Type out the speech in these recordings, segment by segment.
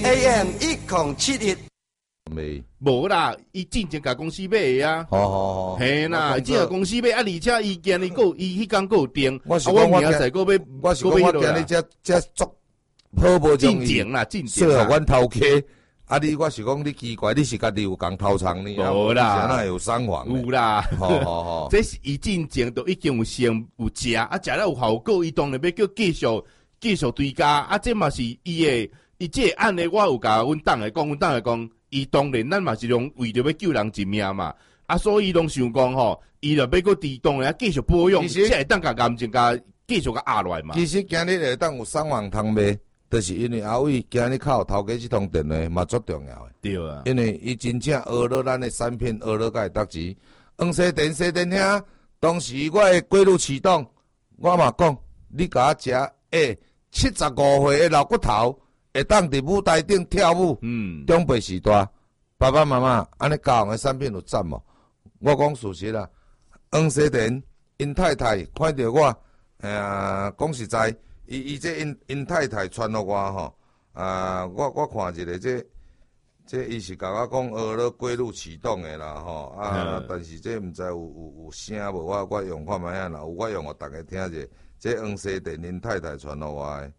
AM 1071。 无啦，伊进前甲公司买的啊。 好， 嘿啦，这个公司买啊，而且伊今日够伊迄工够订， 我是讲明仔载够要， 我是讲我今日这足好无进前啦，进前啦。说阮头家，啊你我是讲你奇怪，你是家己有共偷藏呢？ 无啦， 哪有伤亡？ 有啦， 好， 这是伊进前都已经有先有食，啊食了有效果，伊当然要叫继续追加，啊这嘛是伊这案呢，我有甲阮党的讲。伊当然，咱嘛是为着要救人一命嘛，啊，所以拢想讲吼，伊就要个自动咧继续保养，即会当甲癌症甲继续甲压落来嘛。 其实今日会当有伤亡通卖，就是因为阿伟今日靠头家这通电话嘛足重要的。 对啊， 因为伊真正学了咱的产品，学了甲会得钱。黄西电兄，当时我的过路启动，我嘛讲，你甲我食75岁的老骨头。会当伫舞台顶跳舞，长辈时代，爸爸妈妈安尼教养的产品有赞无？我讲事实啦，黄西田因太太看到我，讲实在，伊这因太太传互我吼，我看一个这伊是甲我讲学了过路启动的啦吼，但是这毋知有声无？我用看卖啊啦，有我用互大家听者，这黄西田因太太传互我的。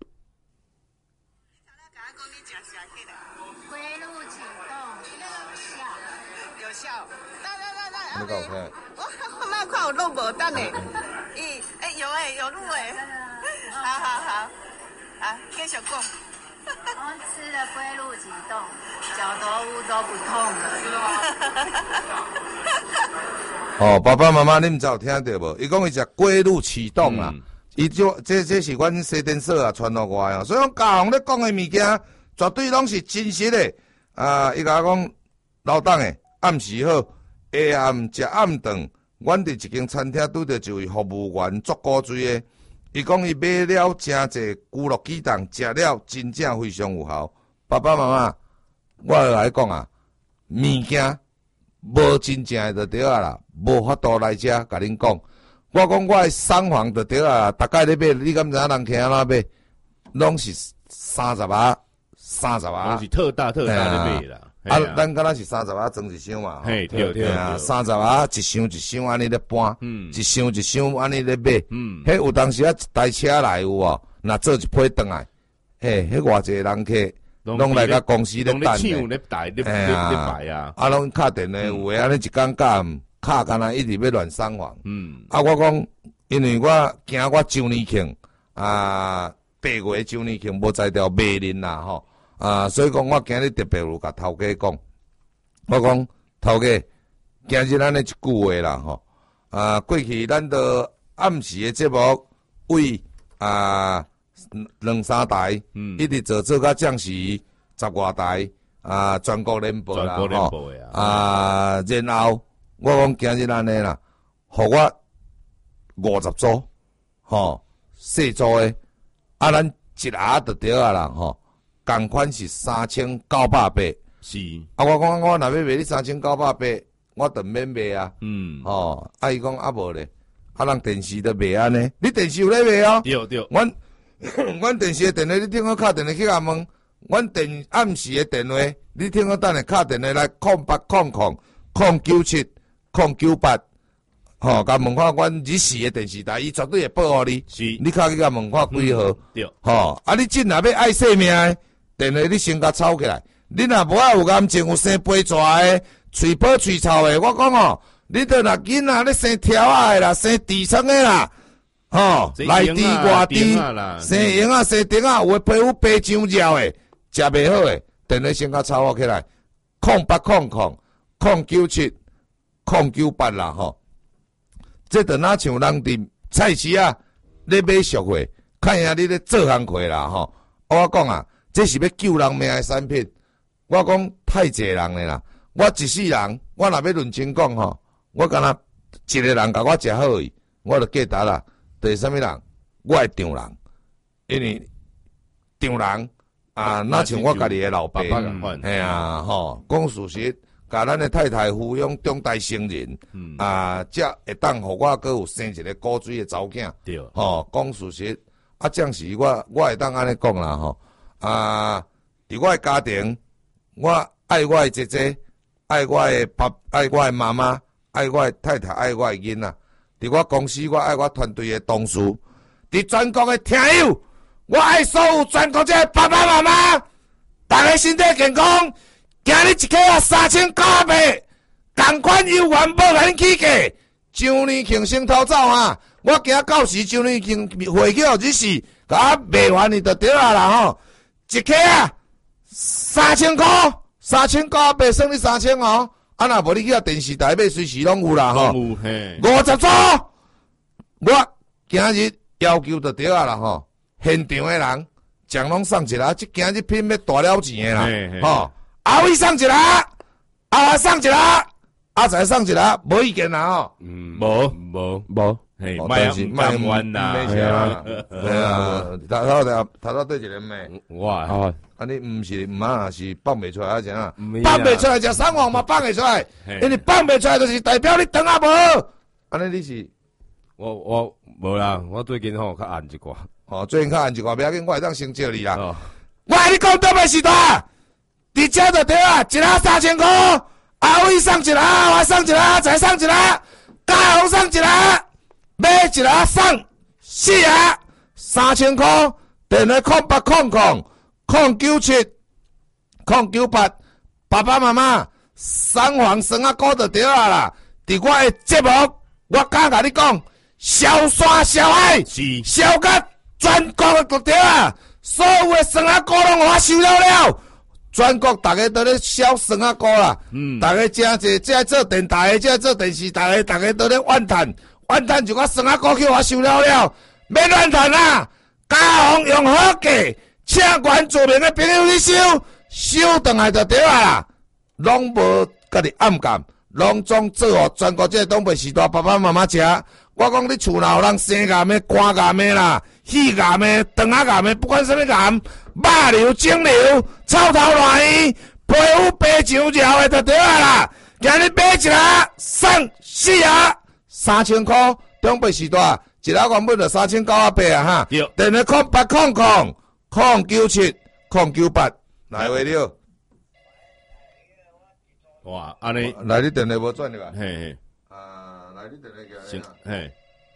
你讲听？ 我哪看有录无等呢？有录诶，好，继续讲。 我吃了龟鹿启动，脚都不痛了。 爸爸妈妈，你们知有听到无？伊讲伊食龟鹿启动啦，伊就这是阮西电社啊传互我的，所以讲家行咧讲的物件，绝对拢是真实的。伊甲我讲，老党诶，暗时好。下暗食暗顿，阮伫一间餐厅拄着一位服务员足古锥的。伊讲伊买了真侪咕噜鸡蛋，食了真正非常有效。爸爸妈妈，我来讲啊，物件无真正的就对啊啦，无法度来遮甲恁讲。我讲我的送房就对啊啦，大概咧买，你敢知影人客安怎买？拢是30啊， 拢是特大咧买啦。 咱敢若是30啊，装一箱嘛， 嘿，对啊 ，30啊，一箱安尼咧搬，一箱安尼咧买，迄有当时啊，一台车来有无？若做一批转来，迄偌济人客拢来甲公司咧等咧， 摆啊， 拢敲电话，有诶安尼一工假敲干那一直要乱送房，我讲，因为我惊我周年庆8月周年庆无才调卖恁啦吼。所以讲，我今日特别有甲头家讲，我讲头家，今日咱的一句话啦吼，过去咱的暗时的节目为2-3台，一直做到降时10外台，全国联播啦吼，然后我讲今日咱的啦，互我50组，吼，细组的，咱一下就对啊啦吼。同款是3980， 是。 我讲我若要卖你3980，我就免卖啊。伊讲无咧，人电视都卖安尼，你电视有咧卖哦？ 对。 阮电视的电话，你听我敲电话去甲问，阮暗时的电话，你听我等下敲电话来0800097098，甲问看阮日时的电视台，伊绝对会报互你。 是。 你敲去甲问看几号？ 对。 你真若要爱性命的。电话你先甲抄起来，你若无爱有癌症，有生肥蛇的，喙脯喙臭的，我讲你着若囡仔咧生条仔的啦，生痔疮的啦，内痔外痔，生婴仔生丁仔，有诶皮肤白上焦的，食袂好的，电话先甲抄我起来，0800097098啦吼。这着哪像人伫菜市啊咧买俗货，看下你咧做行货啦吼。我讲啊。这是要救人命的产品，我讲太济人了啦。我一世人，我若要认真讲吼，我敢若一个人甲我食好伊，我就记得啦。第啥物人？我会丈人，因为丈人哪像我家己的老爸，嘿吼，讲事实，甲咱的太太抚养长大成人，才会当互我阁有生一个古锥的查某囝，讲事实，这样是我会当安尼讲啦吼。 伫我诶家庭，我爱我诶姐姐，爱我诶爱我诶妈妈，爱我诶太太，爱我诶囡仔。伫我公司，我爱我团队诶同事。伫全国诶听友，我爱所有全国这爸爸妈妈，大家身体健康。今日一克啊3900，同款有元保咱起价。周年庆先偷走哈，我今到时周年庆会期日时，甲我卖完你就对啦吼。一克啊3900，3900算你3000哦。啊，若无你去啊电视台买，随时拢有啦吼。50组，我今日要求就对啦吼。现场诶人奖拢送一个，即今日品要大了钱诶啦吼。阿伟送一个，阿送一个。阿仔送一个，无意见啦吼。 无，嘿，卖完啦， 系啊，头头对一个咩？ 我啊，你毋是毋啊，是放袂出来啊？怎啊？放袂出来，食送王嘛放袂出来，因为放袂出来就是代表你等啊无。安尼你是？ 我无啦，我最近吼较暗一寡。 哦，最近较暗一寡，不要紧，我会当先借你啦。我跟你讲，倒袂是大，伫遮就对啊，一盒3000块。阿伟送一个，我送一个，才送一个，嘉宏送一个，买一个送4个，3000块。电话0800097098，爸爸妈妈送黄绳啊股就对啦。伫我的节目，我敢甲你讲，小山小海，小甲全国就对啦。所有的绳啊股拢我收了了。全国大家都咧销绳啊股啦，大家真济，这做电台的，这做电视台的，大家都咧怨叹就我绳啊股去我收了了，免怨叹啦。嘉宏用好价，请原住民的朋友去收转来就对啦，拢无家己暗干，拢总做互全国这东北时代爸爸妈妈食。我讲你厝内有人生癌的、肝癌的啦、肺癌的、肠仔癌的，不管什么癌。肉瘤、肿瘤、臭头烂圆、皮肤白上绕的就对啦。今日买一个送4个，3000块，东北时代一盒原本就3900啊哈。电话0800097098，来话了。 哇，安尼， 来你电话无转入啊？ 嘿， 来你电话过来。 嘿，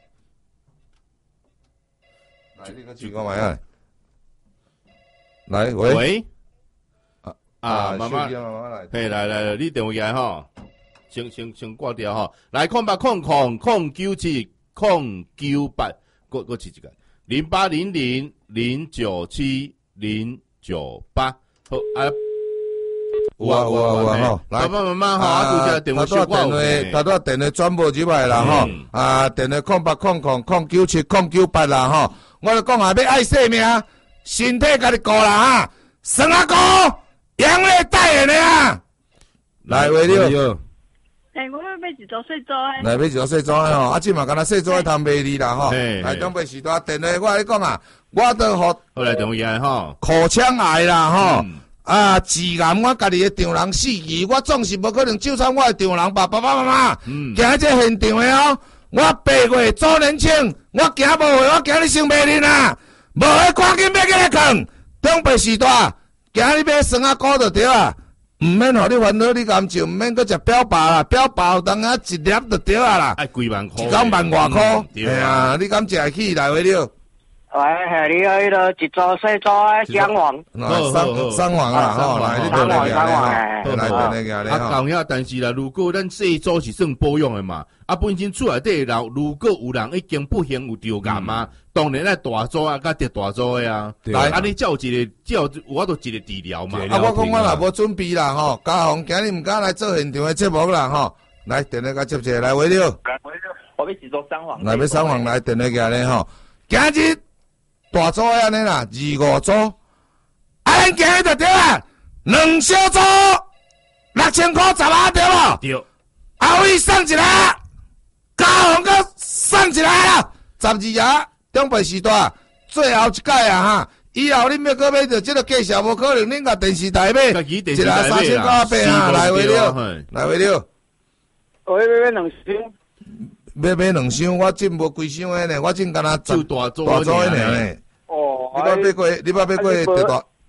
来你个举个麦啊！来喂， 妈妈，嘿，来，你电话来吼，先挂掉吼，来0800097098，过一个0800097098，好啊。 有啊吼， 爸爸妈妈吼，电话小挂他都电话转无入来啦吼，电话0800097098啦吼，我就讲下要爱生命。身体家己顾啦哈，生啊顾，养咧带人的啊。来，话了。 我要买一组细组的。 来买一组细组的吼，即嘛敢若细组的通卖你啦吼。来东北时代电话，我跟你讲啊，我都互。 后来电话来吼， 口腔癌啦吼，致癌我家己的丈人死去，我总是无可能就算我的丈人吧，爸爸妈妈。今日这现场的哦，我8月周年庆，我行无会，我今日先卖恁啊。无会赶紧要起来扛，东北时代，今日买生啊股就对啊，毋免互你烦恼，你甘就毋免搁食表爸啦，表爸有当啊一粒就对啊啦， 爱几万块， 一工万外块，系啊，你敢食会起来话了？ 喂，系你迄个一组细组的姜黄， 生黄啦，吼，来你电话来讲遐，但是啦，如果咱细组是算保养的嘛，本身厝内底人如果有人已经不幸有着癌啊，当然咧大组啊，甲得大组的啊，来，你才有一个，我都一个治疗嘛。 我讲我若无准备啦，吼，嘉宏今日毋敢来做现场的节目啦，吼，来电话甲接者来话了。 我要一组三黄， 来要三黄来电话过来吼，今日。大组安尼啦，25组，咱今日就对啦，2小组6000块10啊对无？ 对。 阿伟送一个，嘉宏阁送一个啦，12个东北时代最后一届啊哈，以后恁要阁买着即个介绍无可能，恁甲电视台买，一个3900啊，来话了，来话了。 我要买2箱。 要买2箱，我真无几箱的呢，我真敢若就大组的呢。哦，你捌买过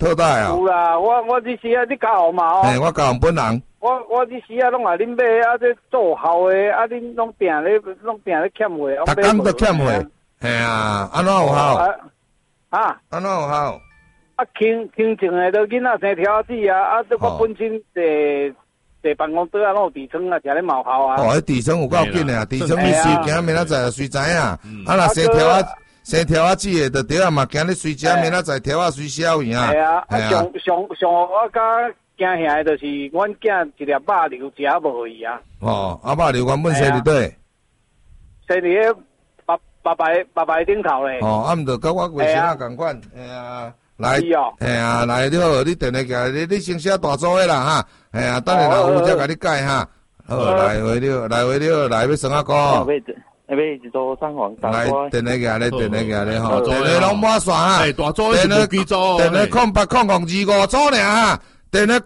套袋哦。 有啦，我这时啊，你教红嘛哦。 嘿，我教红本人。 我这时啊，拢来恁买啊，这做校的啊，恁拢定咧欠货。 逐工都欠货。嘿啊，安怎有效？ 啊？ 安怎有效？ 啊，轻症的都囡仔生条子啊，啊，我本身坐办公桌啊，拢有痔疮啊，食咧冒效啊。 哦，迄痔疮有够紧的，痔疮你随行明仔载就随知影。啊，若生条仔子的就对啊嘛，今日随食明仔载条仔随消去啊。 系啊，上我甲惊吓的，就是阮囝一粒肉瘤食无去啊。 哦，啊肉瘤原本生伫底， 生伫咧白白顶头咧。 哦，啊，毋着甲我卫生啊共款，哎呀，来，哎呀，来你好，你电话过来，你先写大组的啦哈，哎呀，等下若有才甲你改哈。好，来回了，来要算啊哥。 要一组三黄大来电话过来，电话过来吼，电话拢满线哈。 大组是无几组。 电话080025组尔哈，电话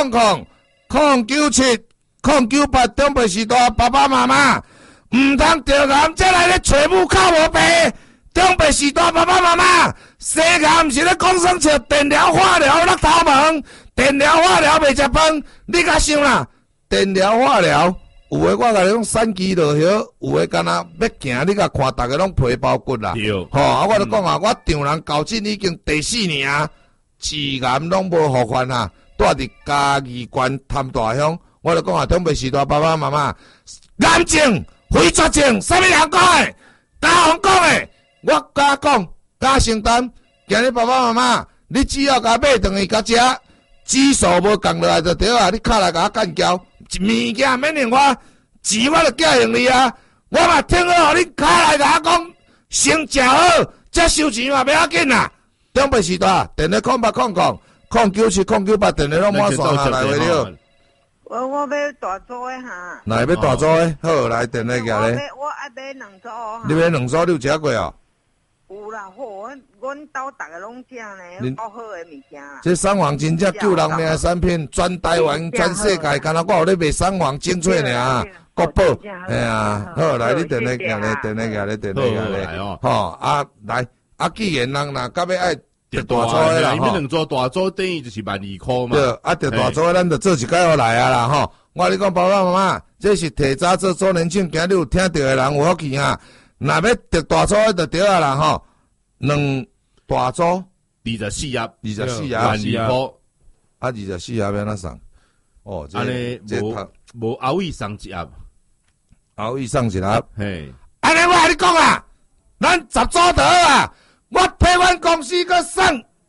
0800097098长辈时代爸爸妈妈。唔通着癌再来咧找母靠无白，长辈时代爸爸妈妈，生癌毋是咧讲生笑，电疗化疗落头毛，电疗化疗袂食饭，你甲想啦？电疗化疗有诶，我甲你讲散肌落血，有诶敢若要行，你甲看逐个拢皮包骨啦。吼，啊，我就讲啊，我丈人搞诊已经第4年啊，治癌拢无好犯啊，住伫嘉义县潭大乡，我就讲啊，长辈时代爸爸妈妈，癌症。非绝症，啥物人讲的？家红讲的，我甲讲，甲承担。今日爸爸妈妈，你只要甲买顿去甲食，指数无降落来就对啊！你敲来甲我干交，物件免令我钱我就寄用你啊！我嘛听好，你敲来甲我讲，先食好，再收钱嘛，袂要紧啦。长辈时代，电话080097098，电话拢满线下来为了。 我要大组的哈。 来要大组的，好来电话过来。 我爱买2组哈。 你买2组，你有食过哦？ 有啦，好，阮兜逐个拢食呢，好好的物件。 这三黄真正救人命的产品，全台湾、全世界，敢若我有咧卖三黄精粹尔，国宝。哎呀，好来，你电话过来，电话过来，电话过来。吼啊来，啊既然人若甲要爱。得大组的啦， 因为2组大组等于就是12,000块嘛。 对，啊，得大组的，咱就做一届来啊啦吼。我跟你讲，爸爸妈妈，这是提早做周年庆，今日有听到的人有福气哈。若要得大组的就对啊啦吼。2大组 24盒 ，24盒 12块。 啊，24盒要哪送？哦， 安尼无后羿送1盒， 后羿送1盒。 嘿， 安尼我跟你讲啊，咱10组就好啊。我批阮公司佮送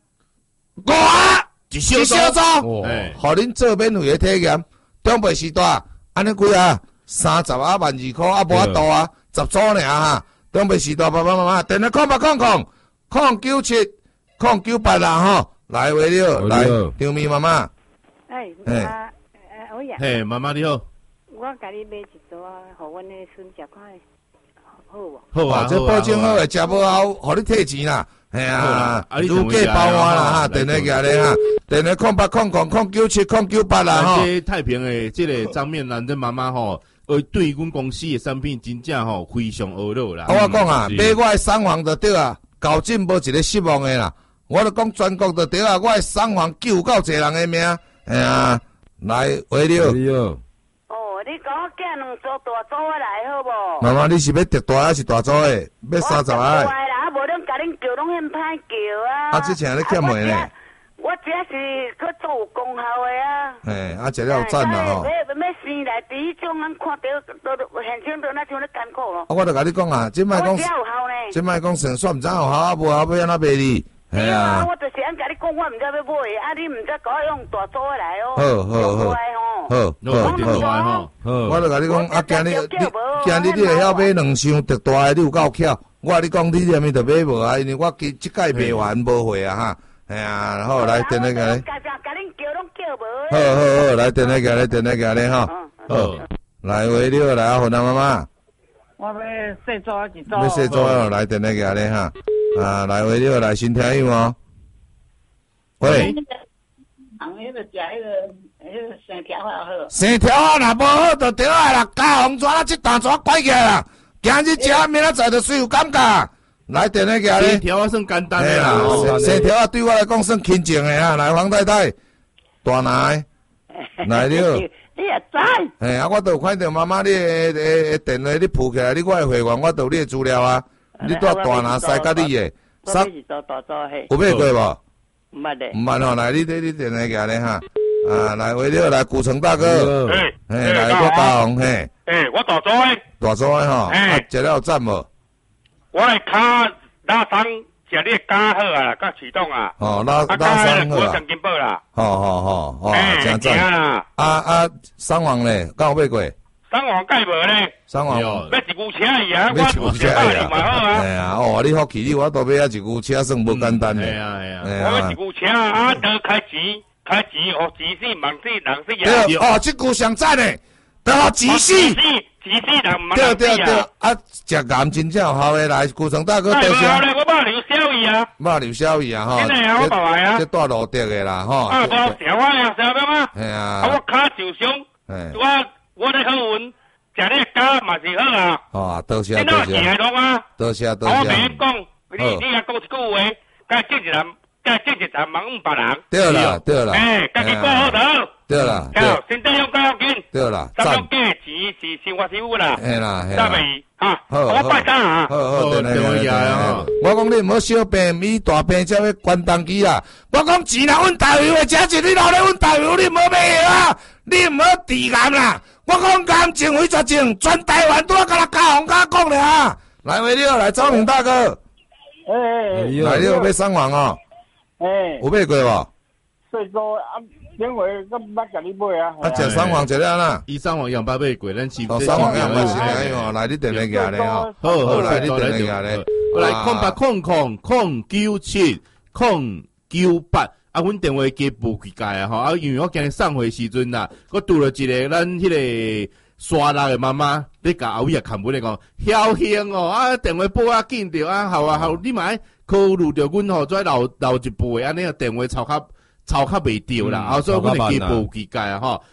5盒一小组，互恁做免费的体验。长辈时代，安尼几啊？30啊，12,000块啊，无法度啊，10组尔哈。长辈时代，爸爸妈妈，电话080097098啦吼，来为了，来，张咪妈妈。 我呀。 嘿，妈妈你好。 我甲你买一组啊，互阮的孙食看。好无？ 好啊， 这保证好诶，食无后，互你退钱啦。嘿啊，如价包换啦哈，电话过来哈，电话080097098啦吼。 这太平诶，这个张面兰的妈妈吼，对阮公司诶产品真正吼非常恶乐啦。 我讲啊，买我诶三黄就对啊，搞真无一个失望诶啦。我就讲全国就对啊，我诶三黄救够侪人诶命。哎呀，来回了。 你讲我寄2组大组的来好无？ 妈妈，你是要特大还是大组的？要30个？ 大啦，啊，无恁甲恁叫，拢嫌歹叫啊。 啊，之前咧欠货呢。 我这是去做有功效的啊。 嘿，啊，食了有赞啦吼。 要生来第一种，咱看到都现场都那像咧艰苦咯。 我就甲你讲啊，即摆讲，即摆讲成算毋知有效啊，无效要安怎卖你？ 对啊，我就是安甲你讲，我毋知要买，啊，你毋知甲我用大组的来哦。 好，我就甲你讲，啊，今日你会晓买2箱特大的，你有够巧。我甲你讲，你连咪就买无啊，因为我即届卖完无货啊哈。哎呀，好来电话过来。 甲恁叫拢叫无。 好，来电话过来，电话过来哈。好，来为了来啊，河南妈妈。 我要细组一组。 要细组哦，来电话过来哈。啊，来为了来新听友哦。喂。 迄个食迄个生条啊好。 生条啊，若无好就对啊啦，加红纸啊，这大纸拐起来啦。今日食，明仔载就随有感觉。 来电话夹咧， 这条啊算简单的啦， 生条啊对我来讲算轻松的啊。来，黄太太，大奶，来了。 你也知？ 嘿啊，我都有看到妈妈你的电话你铺起来，你我的会员我都有你的资料啊。你带大拿塞甲你的， 上是做大做嘿。 有买过无？ 唔捌咧。 唔捌吼，来你电话夹咧哈。啊，来为了来古城大哥，嘿，来我嘉宏嘿。 我大左诶。 大左诶吼，啊，食了有赞无？ 我的骹拉伤，食你的骹好啊，甲启动啊。 哦，拉伤好啊。上金宝啦。 哦，真赞。伤亡咧，敢有买过？ 伤亡盖无咧。 伤亡要一牛车伊啊， 要一牛车伊啊。 哎呀，哦，你福气，你我都买一牛车，算无简单咧。 哎呀， 我一牛车啊，都开钱，哦，钱死，忙死，人死啊。对，哦，这句上赞诶，都好钱死。对，啊，食咸真正有效诶，来，古城大哥多谢。 我肉流小伊啊。 肉流小伊啊，吼。 真诶啊，我爸爸啊。 这带路德诶啦，吼。 啊，无小我呀，小咩嘛？ 系啊。 啊，我骹受伤，我咧好运，食你骹嘛是好啊。 哦，多谢。 多谢。 多谢。 我袂讲，你也讲一句话，甲正一人，忙别人。 对啦。 家己过好头。 对啦， 身体要要紧。 对啦， 咱要计钱是生活事务啦。 嘿啦。 咱咪哈，我拜登啊。 好，电话我讲你唔好小病，咪大病才要关档机啊。我讲钱啦，阮大位的，食一你老咧，阮大位你唔好买啊，你唔好治癌啦。我讲癌症为绝症，全台湾都要甲嘉宏甲讲咧啊。来，为了来赵明大哥。来了要上网哦。有买过无？ 所以说啊。因为我捌甲你买啊！ 啊，食上网食了啦， 伊上网样捌买过，咱是。 哦，上网样捌是安样，来你电话夹咧吼。好，来你电话夹咧。 来08000998啊，阮电话机报几界啊吼，啊，因为我今日送货时阵啦，我拄了一个咱迄个沙拉的妈妈，咧甲后尾看本咧讲，侥幸哦，啊，电话报啊紧着啊，好，你嘛考虑着阮吼再留一步的，安尼个电话抄较袂着啦，所以阮会记报记界啊吼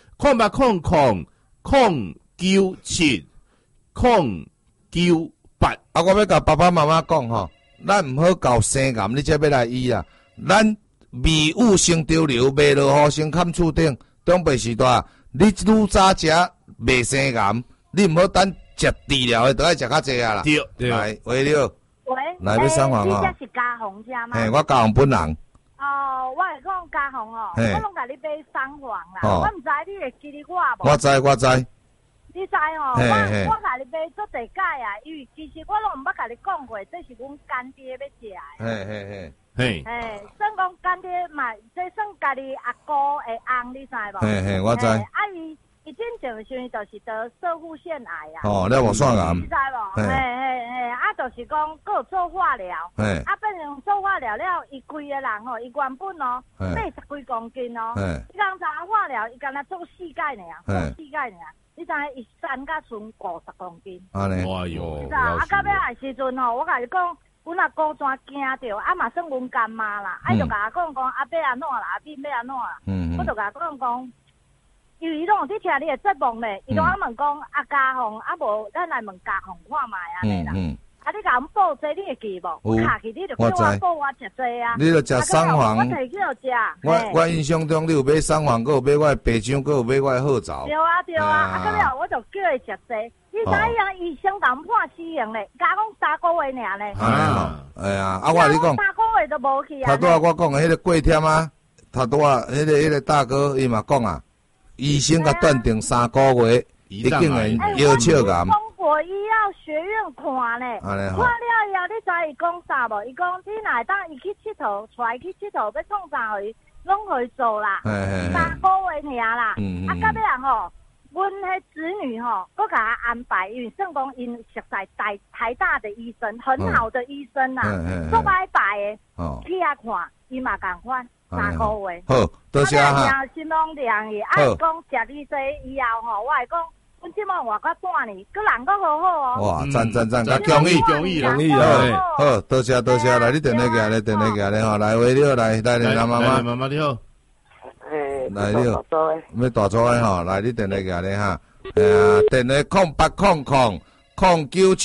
，0800099798。 啊，我要甲爸爸妈妈讲吼，咱毋好搞生癌，你才要来医啊。咱微物性潮流，袂落雨先砍厝顶。中北时代，你愈早食袂生癌，你毋好等食治疗的，都爱食较济啊啦。 对， 来，喂了，来要上网哦。你这是嘉宏家吗？ 嘿，我嘉宏本人。 哦，我会讲嘉宏哦，我拢甲你买双黄啦，我毋知你会记得我无？ 我知。 你知哦，我甲你买做地解啊，因为其实我拢毋捌甲你讲过，这是阮干爹要食的。 嘿， 算讲干爹嘛，这算家己阿哥的翁，你知无？ 我知。 啊伊真正时阵就是得射护腺癌啊。 哦，了无算癌。 你知无？啊，就是讲佫有做化疗。啊，变成做化疗了，伊规个人吼，伊原本哦80几公斤哦，伊刚才化疗，伊干那做膝盖尔，你知伊瘦甲剩50公斤。 安尼， 哇哟！ 你知啊？到尾来时阵吼，我甲你讲。阮阿姑怎惊着，啊嘛算阮干妈啦，就甲我讲阿伯安怎啦，阿扁要安怎啦，我就甲我讲，因为伊拢有伫听你的节目咧，伊拢啊问讲阿嘉宏，啊无咱来问嘉宏看卖安尼啦，啊你甲阮报这你会记无？我卡去你就叫我报我食这啊， 你就食双黄， 我摕去就食。我印象中你有买双黄，佮有买我的白姜，佮有买我的褐枣。 对啊，啊到尾我就叫伊食这。你知影伊相共判死刑咧，加讲3个月尔咧。 哎呀，啊我你讲，3 个月都无去啊。 头拄我讲的迄个过添啊，头拄迄个大哥伊嘛讲啊，医生甲断定3个月，已经能腰鞘癌。 中国医药学院看咧，看了以后你知伊讲啥无？伊讲你若会当伊去佚佗，带去佚佗，要创啥互伊，拢互伊做啦。3个月尔啦，啊到尾人吼。阮迄子女吼，佮甲他安排，因为算讲因实在台大的医生，很好的医生啦，做拜拜的，去遐看，伊嘛共款3个月。 好，多谢哈。 心拢凉伊，啊讲食你这以后吼，我会讲，阮即满活到半年，佮人佮好好哦。 哇，赞，恭喜好，多谢，来你电话过来吼，来喂了，来妈妈你好。 来了，要大错的吼，来你电话过来哈，电话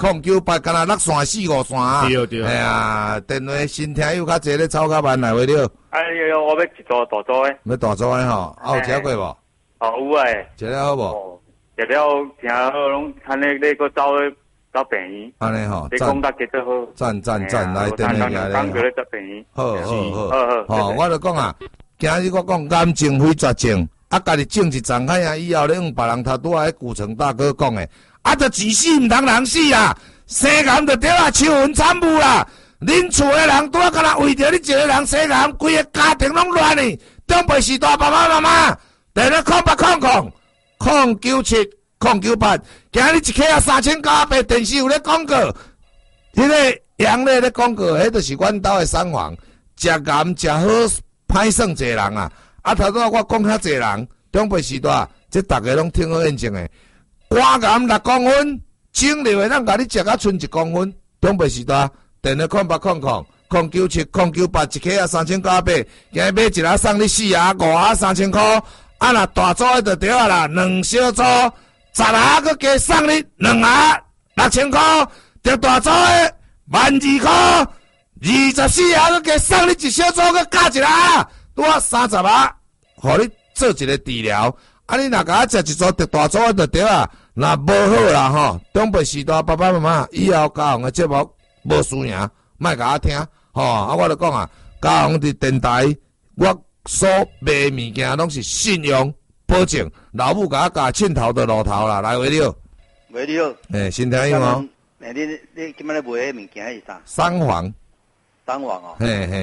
098，敢若落线4、5线啊。 对对。 哎呀，电话新听友较侪咧吵较慢来话了。 哎呦，我要一组大组诶。 要大组诶吼，有食过无？ 哦，有诶。 食了好无？ 食了听好，拢看你个走病院。 安尼吼， 你讲得几多好？ 赞，来电话来咧。 讲过咧做病院。 好。吼，我就讲啊，今日我讲癌症非绝症，啊，家己种一丛开啊，以后咧用别人头拄仔古城大哥讲诶，啊，着自死毋通人死啊，生癌着对啊，秋云惨雾啦。恁厝诶人拄仔敢若为着你一个人生癌，规个家庭拢乱去。长辈时代爸爸妈妈，电话09800970098，今日一克啊3900，电视有咧广告，迄个杨咧广告，迄就是阮兜诶sản房，食癌食好，歹算济人啊。啊，头拄仔我讲遐济人，长辈时代，即逐个拢听好验证诶。肝癌6公分，肿瘤诶，咱甲你食啊剩1公分。长辈时代，电话09800097098，一克啊3900，今日买一盒送你4盒5盒3000块。啊，若大组诶就对啊啦，2小组10盒，佮加送你2盒6000块。着大组诶12000块，24盒佮加送你1小组，佮加一盒，拄啊30盒，互你做一个治疗。啊，你若甲我食一组着大组诶就对啊。若无好啦吼，长辈时代爸爸妈妈以后家宏诶节目无输赢，莫甲我听吼。啊，我就讲啊，家宏伫电台，我所卖物件拢是信用保证，老母甲我教凊头就路头啦，来话了。 话了。 先听伊哦。 你今仔日卖迄物件是啥？ sản房。 sản房哦。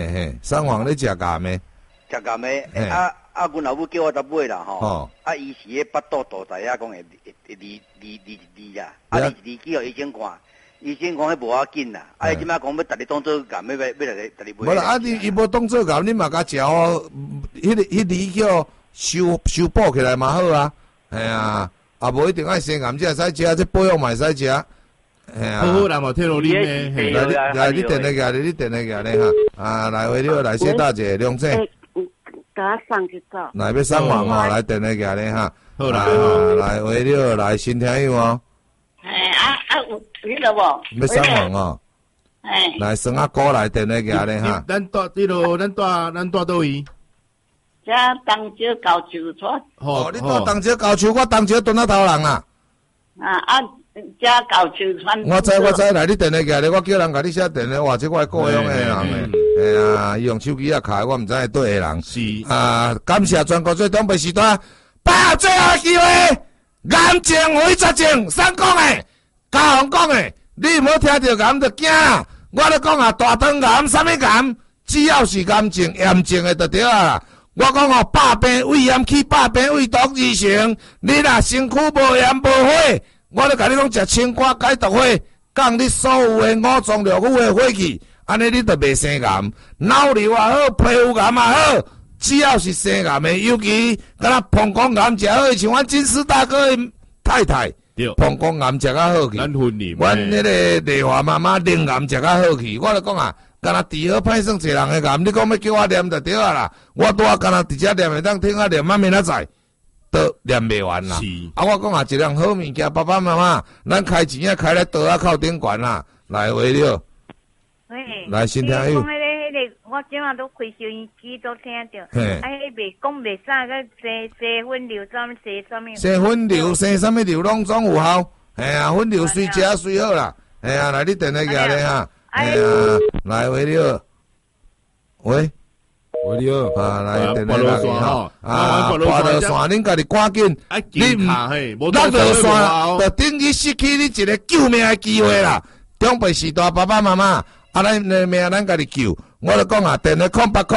sản房你食癌没？ 食癌没？阮老母叫我搭买啦吼。伊是迄巴肚大仔讲会离啦，离去互医生看。医生讲迄无要紧啦，即摆讲要逐日当做癌，要逐日买。 无啦，伊无当做癌，你嘛甲食哦，迄离叫修补起来嘛好啊，啊，无一定爱生癌才会使食，这保养嘛会使食， 好啦嘛，听落你咩？ 来，你电话过来哈，啊，来话了，来谢大姐，梁姐。 甲我送一组。 来要送完哦，来电话过来哈，好啦，来话了，来新听友哦。 有你了无？ 要送完哦。来算啊股来电话过来哈。 咱住倒位？ 这东石高树村。 哦，你住东石高树，我东石蹲仔头人啦。 这高树村。 我知，来你电话过来，我叫人甲你写电话，或者我故乡的人诶。伊用手机开，我毋知对的人。 是。 感谢全国最长辈时代，把最后机会，癌症非绝症，谁讲诶？家宏讲诶，你毋好听到癌就惊啦。我咧讲啊，大肠癌、啥物癌，只要是癌症严重诶就对啊。我讲哦，百病胃炎去，百病胃毒二成。你若身躯无炎无火，我咧甲你讲食青瓜解毒火，降你所有诶5脏六腑诶火气，安尼你就袂生癌。脑瘤也好，皮肤癌也好，只要是生癌诶，尤其敢若膀胱癌食好，像阮金丝大哥诶太太。膀胱癌食较好去，阮迄个丽华妈妈灵癌食较好去，我就讲啊，敢若治好歹算一个人诶癌，你讲要叫我念就对啊啦，我拄啊敢若直接念会当听啊念，明仔载都念袂完啦。啊，我讲啊，一样好物件，爸爸妈妈，咱开钱啊开咧刀啊靠顶悬啦，来话了。来先听有。 我今晚都开收音机都听到，袂讲袂啥个洗粉瘤，啥物洗啥物？ 洗粉瘤、洗啥物瘤拢总有效，粉瘤随食随好啦，来你电话过来哈，来话了，喂，你好，来电话过来哈，跋落线，恁家己赶紧，你落落线，就等于失去你一个救命的机会啦。长辈时代爸爸妈妈，咱命咱家己救。我就讲啊，电话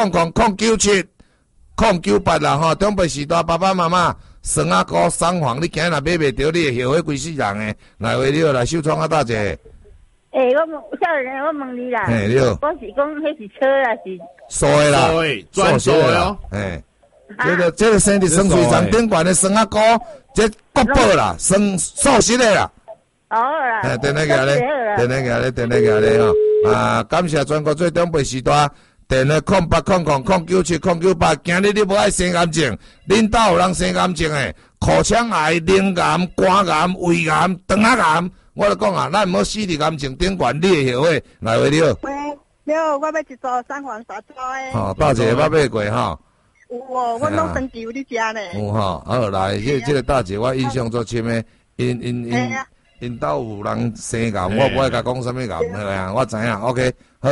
08000097098啦吼，长辈时代爸爸妈妈算啊股sản房，你今日若买袂着，你会后悔规世人诶。来话了，来秀窗啊大姐。 我少年，我问你啦。 你好。 我是讲，迄是车啦，是。 素诶啦， 专属诶哦。 这个生伫酸水站顶悬诶酸啊股，这国宝啦，酸素食诶啦。 啦。 电话过来，吼。感谢全国最长辈时代，电话08000097098。今日你无爱生癌症，恁兜有人生癌症诶，口腔癌、灵癌、肝癌、胃癌、肠仔癌， 我咧讲啊，咱毋好死伫感情顶悬，你会后悔。来话了。 喂，了，我要一组三环沙抓诶。 吼，大姐捌买过吼。 有哦，我拢生气有你食呢。 有吼，好来，这个大姐我印象足深诶，因兜有人生癌，我不爱甲讲啥物癌，好啊，我知影 ，OK， 好。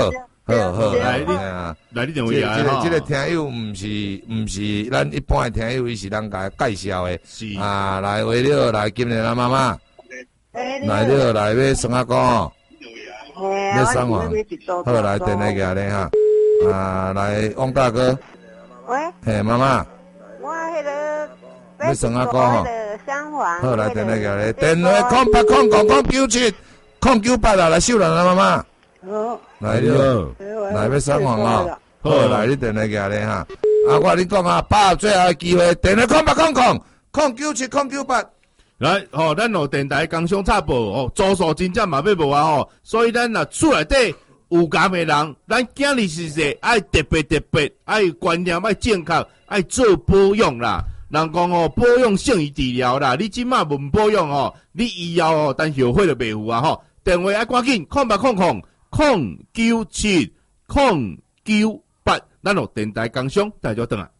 来，你电话啊！ 这个听友毋是咱一般的听友，伊是人甲介绍的。 是啊，来话了，来今日咱妈妈，来了，来要送阿哥哦，要送哦，好来电来个咧哈，啊来汪大哥， 喂， 嘿妈妈， 我迄个要送阿哥吼，好来电来个咧，电话080099970998啦，来秀兰啦妈妈。 好， 来了，来要送黄哦，好来你电话过来哈，啊我你讲啊，把握最后的机会，电话080009970998。 来，吼，咱有电台工商插播哦，租数真正嘛要无啊吼，所以咱若厝内底有癌的人，咱今日是说爱特别，爱观念爱正确，爱做保养啦。人讲哦，保养胜于治疗啦，你即马唔保养哦，你以后哦，等后悔就袂有啊吼。电话爱赶紧080009970998，咱有电台工商，大家等啊。